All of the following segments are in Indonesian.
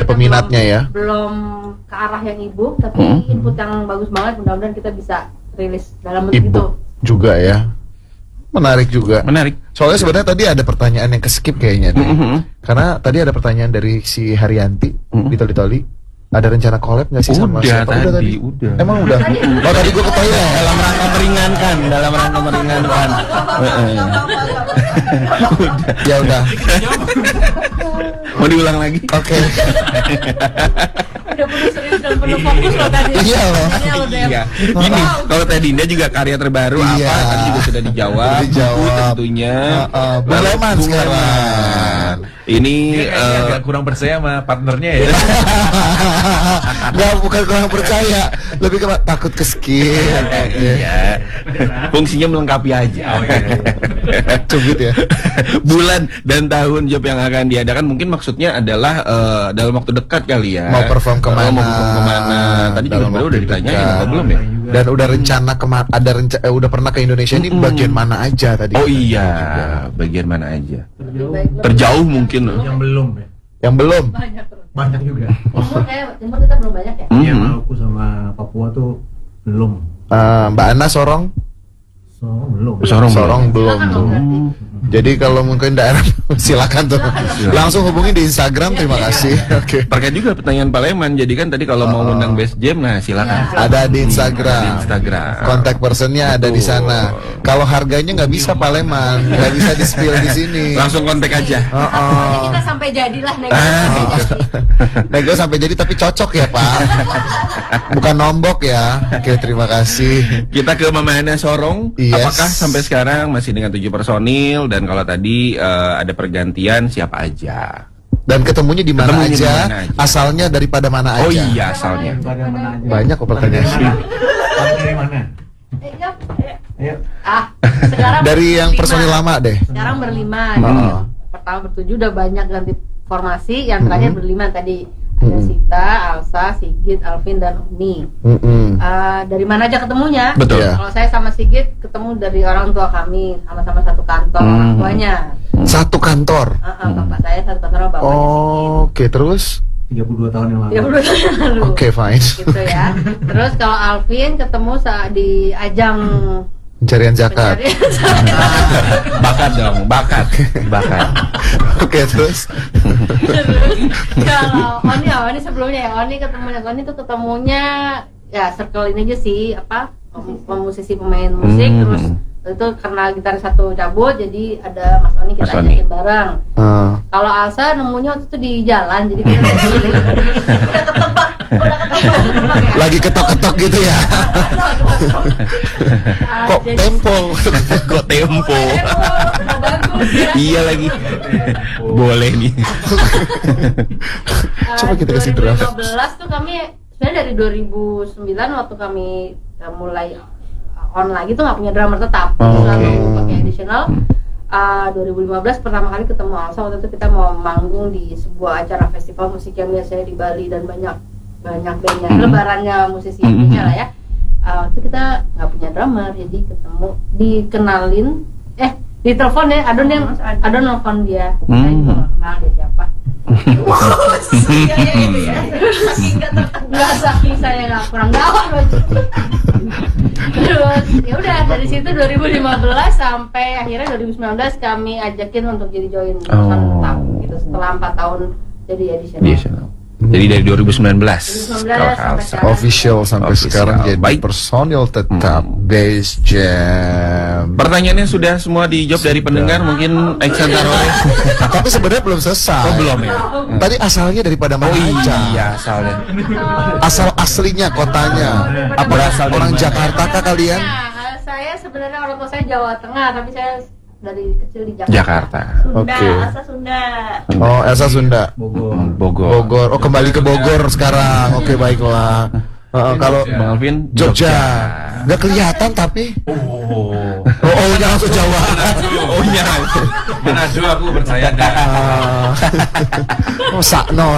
peminatnya ya. Belum ke arah yang e-book, tapi input yang bagus banget. Mudah-mudahan kita bisa rilis dalam bentuk itu E-book juga ya. Menarik juga. Menarik. Soalnya sebenarnya tadi ada pertanyaan yang keskip kayaknya deh. Karena tadi ada pertanyaan dari si Haryanti di Toli-Toli. Ada rencana collab nggak sih sama siapa? Tadi. Emang udah? Oh tadi gue ke toilet. Dalam rangka meringankan. Ya udah. Mau diulang lagi? Oke. udah penuh serius dan penuh fokus loh tadi. Iya loh. Iya. Ini kalau Teh Dinda juga karya terbaru Iya. apa? Tadi juga sudah dijawab. Dijawab. Buku tentunya. Bung Leman sekarang. Ini agak kurang percaya sama partnernya ya. Nggak, bukan kurang percaya, lebih ke takut keskip. iya. Fungsinya melengkapi aja. Cubit ya. Bulan dan tahun job yang akan diadakan mungkin maksudnya adalah dalam waktu dekat kali ya. Mau perform kemana? Mau perform kemana? Tadi juga Dalam sebenarnya waktu udah ditanyain dekat. atau belum ya? Dan udah rencana udah pernah ke Indonesia ini bagian mana aja tadi? Oh iya, bagian mana aja? Baik, Terjauh mungkin. Yang belum ya. Yang belum. banyak terus. Banyak juga. Timur kita belum banyak ya. Iya, Maluku sama Papua tuh belum. Mbak Ana Sorong? Sorong belum. Silakan dong, berarti. Jadi kalau mungkin daerah silakan tuh. Langsung hubungi di Instagram. Terima kasih. Oke. Terkait juga pertanyaan Paleman. Jadi kan tadi kalau mau undang Best Jam, nah silakan. Ada di Instagram. Ada di Instagram. Kontak personnya ada di sana. Kalau harganya nggak bisa Paleman, nggak bisa di spill di sini. Langsung kontak aja. Pokoknya kita sampai jadilah Nego sampai jadi tapi cocok ya Pak. Bukan nombok ya. Oke, terima kasih. Kita ke Mama Ana Sorong. Yes. Apakah sampai sekarang masih dengan 7 personil dan kalau tadi ada pergantian siapa aja? Dan ketemunya di mana Ketemunya di aja, mana aja. asalnya daripada mana aja. Oh iya asalnya. Banyak kok pertanyaan. Dari mana? Ayo. Sekarang Dari yang berlima. personil lama deh. Sekarang berlima. Oh. Pertama bertujuh udah banyak ganti formasi. Yang terakhir berlima tadi. Ada Sita, Alsa, Sigit, Alvin, dan Oni. Dari mana aja ketemunya? Betul. Iya. Kalau saya sama Sigit ketemu dari orang tua kami, sama-sama satu kantor orang tuanya. Satu kantor. Bapak saya satu kantor sama bapaknya Oh, oke, terus? 32 tahun yang lalu. Sigit. 32 tahun yang lalu. Oke, fine. Gitu ya. Terus kalau Alvin ketemu saat di ajang Pencarian zakat. Bakat dong, bakat. Oke, terus? Kalau Oni sebelumnya ya, Oni tuh ketemunya ya circle ini aja sih, musisi pemain musik, terus itu karena gitar satu cabut, jadi ada Mas Oni kita ajakin bareng. Kalau Alsa nemunya waktu itu di jalan, jadi kita udah ketebak ya. Lagi ketok-ketok gitu ya. Kok Jadi- tempo? Kok tempo? Bagus ya. Iya lagi. Boleh nih. Coba kita kasih draft. 2015 tuh kami sebenarnya dari 2009 waktu kami mulai on lagi tuh nggak punya drummer tetap, selalu pakai additional. 2015 pertama kali ketemu Alsa, waktu itu kita mau manggung di sebuah acara festival musik yang biasanya di Bali dan banyak bandnya, lebarannya musisi Indonesia lah ya. Waktu kita nggak punya drummer, jadi dikenalin, ditelepon ya, Adon nelfon dia, saya juga nggak kenal dia siapa. Nggak saking saya nggak kurang gawat. Terus ya udah dari situ 2015 sampai akhirnya 2019 kami ajakin untuk jadi join perusahaan tetap gitu setelah 4 tahun jadi additional. Jadi dari 2019 sampai sekarang. Official sampai sekarang jadi Baik. personil tetap Base Jam. Pertanyaannya sudah semua dijawab dari pendengar, mungkin Iksan Taroe. Tapi sebenarnya belum selesai. Oh belum ya? Tadi asalnya daripada mana aja? Iya asalnya. Asal aslinya kotanya. Apa Berasal dari orang mana? Jakarta kah kalian? Nah, saya sebenarnya orang tua saya Jawa Tengah, tapi saya dari kecil di Jakarta. Jakarta. Oke. Asal Sunda. Oh, Elsa Sunda. Bogor. Bogor. Oh, kembali ke Bogor sekarang. Oke, baiklah. Kalau Bang Alvin Jogja. Nggak kelihatan tapi. Oh. Oh, jangan langsung Jawa. Oh iya. Manado aku percaya dah. Oh, Sakno.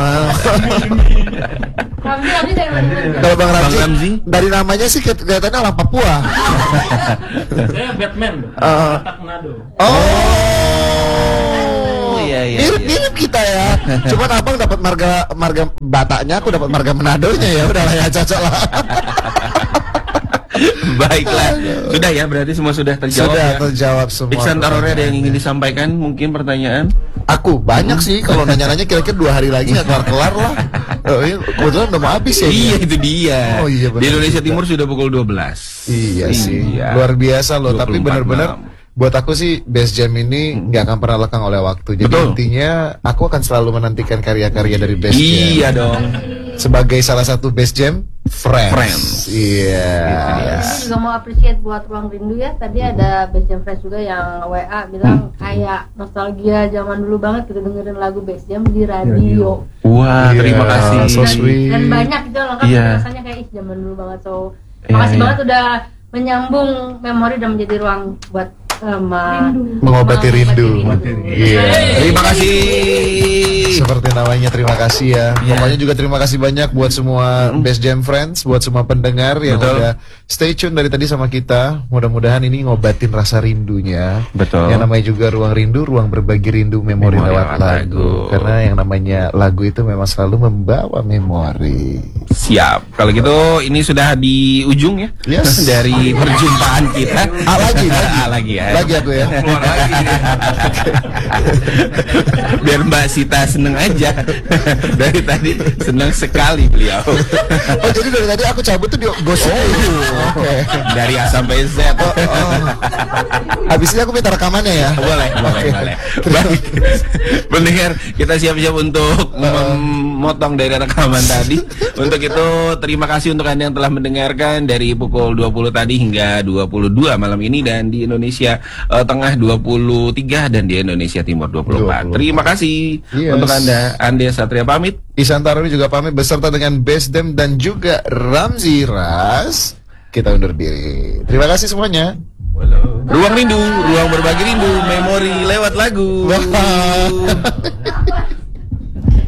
Ramzi dari mana? Kalau Bang Bang Ramzi, Ramzi? dari namanya sih kelihatannya orang Papua. Saya Batman. Eh, Manado. Oh, iya. mirip-mirip kita ya. Cuman abang dapat marga Bataknya, aku dapat marga Manadonya ya. Udahlah ya, cocok lah. Baiklah, sudah ya, berarti semua sudah terjawab. Sudah ya? terjawab semua. Iksan Tarore ada yang ingin pertanyaannya. disampaikan? Mungkin pertanyaan? Aku banyak sih, kalau nanya-nanya kira-kira 2 hari lagi nggak kelar-kelar lah. Oh, iya, kebetulan udah mau habis ya. Iya, itu dia. Oh, iya, benar Di Indonesia juga. Timur sudah pukul 12. Iya sih, Iya. luar biasa loh. Tapi 24 benar-benar malam. buat aku sih Best Jam ini nggak akan pernah lekang oleh waktu. Jadi Betul. intinya aku akan selalu menantikan karya-karya dari Best Jam. Iya dong. Sebagai salah satu Best Jam Friends. Friends. Iya. Ini juga mau appreciate buat Ruang Rindu ya. Tadi ada Best Jam Friends juga yang WA bilang kayak nostalgia zaman dulu banget kita dengerin lagu Best Jam di radio. Wah, Iya, terima kasih. so sweet. Dan banyak gitu lengkap Iya. rasanya kayak zaman dulu banget. So Iya, makasih iya. banget udah menyambung memori dan menjadi ruang buat Mengobati rindu. Iya. Terima kasih. Seperti namanya, terima kasih ya. Iya. Pokoknya juga terima kasih banyak buat semua Best Jam Friends, buat semua pendengar yang Betul. udah stay tune dari tadi sama kita. Mudah-mudahan ini ngobatin rasa rindunya. Betul. Yang namanya juga ruang rindu, ruang berbagi rindu, memori Memori lewat lewat lagu. lagu. Karena yang namanya lagu itu memang selalu membawa memori. Siap. Kalau gitu ini sudah di ujung ya. Yes. Dari perjumpaan kita. Lagi. Lagi ya. Lagi aku ya. Keluar lagi. Biar Mbak Sita seneng aja. Dari tadi seneng sekali beliau. Oh, jadi dari tadi aku cabut tuh di gosip. Oke. Dari A sampai Z. Habis ini aku minta rekamannya ya. Boleh. Baik. Pendengar, kita siap-siap untuk memotong dari rekaman tadi. Untuk itu, terima kasih untuk Anda yang telah mendengarkan dari pukul 20 tadi hingga 22 malam ini, dan di Indonesia Tengah 23 dan di Indonesia Timur 24. 24. Terima kasih Yes. untuk Anda. Ande Satria pamit. Isan Taruri juga pamit beserta dengan Best Dem dan juga Ramzi Ras. Kita undur diri. Terima kasih semuanya. Ruang rindu, ruang berbagi rindu, memori lewat lagu. Bye.